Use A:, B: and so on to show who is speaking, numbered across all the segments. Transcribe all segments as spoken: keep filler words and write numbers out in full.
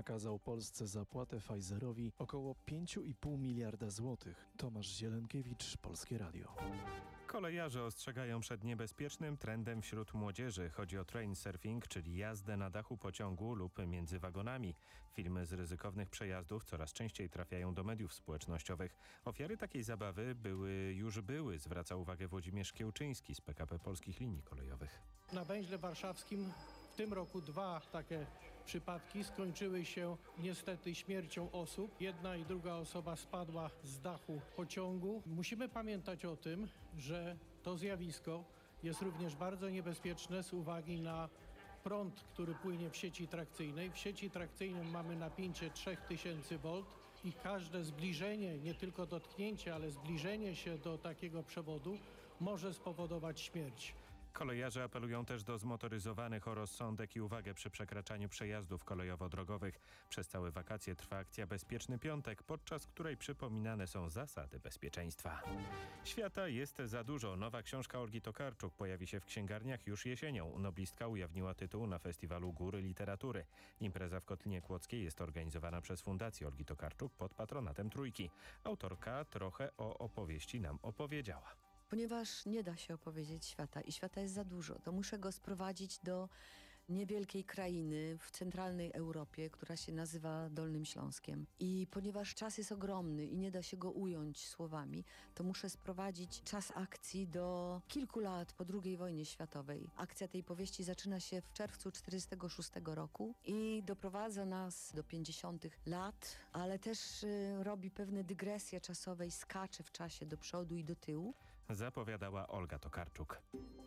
A: nakazał Polsce zapłatę Pfizerowi około pięć i pół miliarda złotych. Tomasz Zielenkiewicz, Polskie Radio.
B: Kolejarze ostrzegają przed niebezpiecznym trendem wśród młodzieży. Chodzi o train surfing, czyli jazdę na dachu pociągu lub między wagonami. Filmy z ryzykownych przejazdów coraz częściej trafiają do mediów społecznościowych. Ofiary takiej zabawy były już były, zwraca uwagę Włodzimierz Kiełczyński z P K P Polskich Linii Kolejowych.
C: Na węźle warszawskim w tym roku dwa takie przypadki skończyły się niestety śmiercią osób. Jedna i druga osoba spadła z dachu pociągu. Musimy pamiętać o tym, że to zjawisko jest również bardzo niebezpieczne z uwagi na prąd, który płynie w sieci trakcyjnej. W sieci trakcyjnej mamy napięcie trzy tysiące wolt i każde zbliżenie, nie tylko dotknięcie, ale zbliżenie się do takiego przewodu może spowodować śmierć.
B: Kolejarze apelują też do zmotoryzowanych o rozsądek i uwagę przy przekraczaniu przejazdów kolejowo-drogowych. Przez całe wakacje trwa akcja Bezpieczny Piątek, podczas której przypominane są zasady bezpieczeństwa. Świata jest za dużo. Nowa książka Olgi Tokarczuk pojawi się w księgarniach już jesienią. Noblistka ujawniła tytuł na Festiwalu Góry Literatury. Impreza w Kotlinie Kłodzkiej jest organizowana przez Fundację Olgi Tokarczuk pod patronatem Trójki. Autorka trochę o opowieści nam opowiedziała.
D: Ponieważ nie da się opowiedzieć świata i świata jest za dużo, to muszę go sprowadzić do niewielkiej krainy w centralnej Europie, która się nazywa Dolnym Śląskiem. I ponieważ czas jest ogromny i nie da się go ująć słowami, to muszę sprowadzić czas akcji do kilku lat po drugiej wojnie światowej. Akcja tej powieści zaczyna się w czerwcu tysiąc dziewięćset czterdziestego szóstego roku i doprowadza nas do pięćdziesiątych lat, ale też y, robi pewne dygresje czasowe i skacze w czasie do przodu i do tyłu.
B: Zapowiadała Olga Tokarczuk.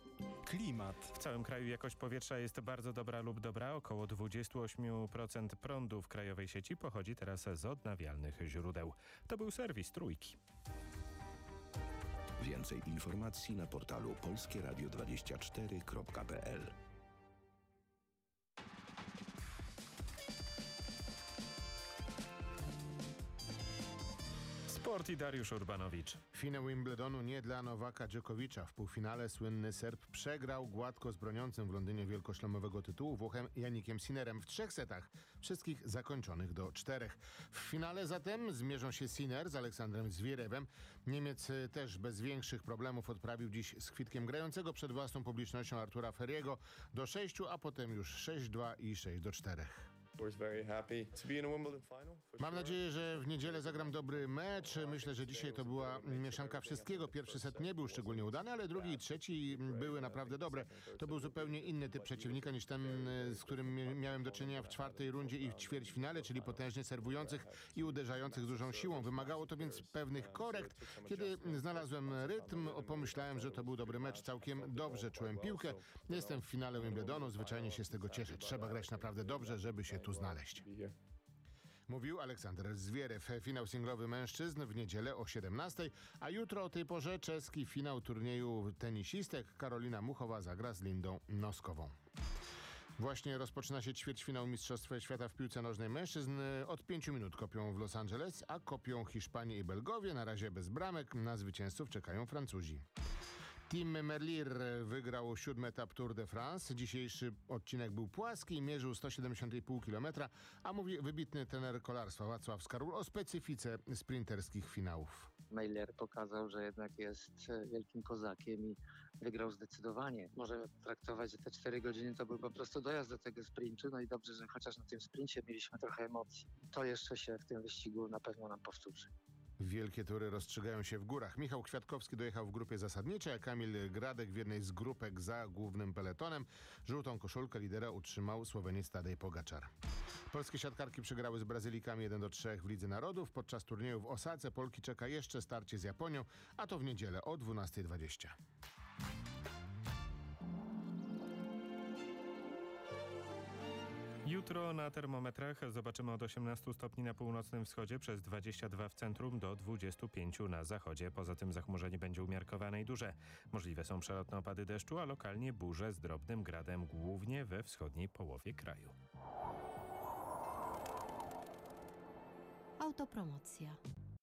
A: Klimat.
B: W całym kraju jakość powietrza jest bardzo dobra lub dobra. Około dwadzieścia osiem procent prądu w krajowej sieci pochodzi teraz z odnawialnych źródeł. To był serwis Trójki.
E: Więcej informacji na portalu polskie radio dwadzieścia cztery kropka p l.
B: Sport i Dariusz Urbanowicz.
F: Finał Wimbledonu nie dla Nowaka Dżokowicza. W półfinale słynny Serb przegrał gładko z broniącym w Londynie wielkoszlemowego tytułu Włochem Jannikiem Sinnerem w trzech setach, wszystkich zakończonych do czterech. W finale zatem zmierzą się Sinner z Aleksandrem Zwierewem. Niemiec też bez większych problemów odprawił dziś z kwitkiem grającego przed własną publicznością Artura Ferriego do sześciu, a potem już sześć dwa i sześć do czterech. Mam nadzieję, że w niedzielę zagram dobry mecz. Myślę, że dzisiaj to była mieszanka wszystkiego. Pierwszy set nie był szczególnie udany, ale drugi i trzeci były naprawdę dobre. To był zupełnie inny typ przeciwnika niż ten, z którym miałem do czynienia w czwartej rundzie i w ćwierćfinale, czyli potężnie serwujących i uderzających z dużą siłą. Wymagało to więc pewnych korekt. Kiedy znalazłem rytm, pomyślałem, że to był dobry mecz. Całkiem dobrze czułem piłkę. Jestem w finale Wimbledonu, zwyczajnie się z tego cieszę. Trzeba grać naprawdę dobrze, żeby się tu znaleźć. Mówił Aleksander Zwierew. Finał singlowy mężczyzn w niedzielę o siedemnastej, a jutro o tej porze czeski finał turnieju tenisistek. Karolina Muchowa zagra z Lindą Noskową. Właśnie rozpoczyna się ćwierćfinał Mistrzostwa Świata w piłce nożnej mężczyzn. Od pięciu minut kopią w Los Angeles, a kopią Hiszpanie i Belgowie. Na razie bez bramek. Na zwycięzców czekają Francuzi. Tim Merlier wygrał siódmy etap Tour de France. Dzisiejszy odcinek był płaski i mierzył sto siedemdziesiąt i pół kilometra, a mówi wybitny trener kolarstwa Wacław Skarul o specyfice sprinterskich finałów.
G: Merlier pokazał, że jednak jest wielkim kozakiem i wygrał zdecydowanie. Możemy traktować, że te cztery godziny to był po prostu dojazd do tego sprintu, no i dobrze, że chociaż na tym sprincie mieliśmy trochę emocji. To jeszcze się w tym wyścigu na pewno nam powtórzy.
F: Wielkie tury rozstrzygają się w górach. Michał Kwiatkowski dojechał w grupie zasadniczej, a Kamil Gradek w jednej z grupek za głównym peletonem. Żółtą koszulkę lidera utrzymał Słoweniec Tadej Pogaczar. Polskie siatkarki przegrały z Brazylijkami jeden do trzech w Lidze Narodów. Podczas turnieju w Osace Polki czeka jeszcze starcie z Japonią, a to w niedzielę o dwunasta dwadzieścia.
B: Jutro na termometrach zobaczymy od osiemnastu stopni na północnym wschodzie, przez dwadzieścia dwa w centrum do dwudziestu pięciu na zachodzie. Poza tym zachmurzenie będzie umiarkowane i duże. Możliwe są przelotne opady deszczu, a lokalnie burze z drobnym gradem, głównie we wschodniej połowie kraju.
H: Autopromocja.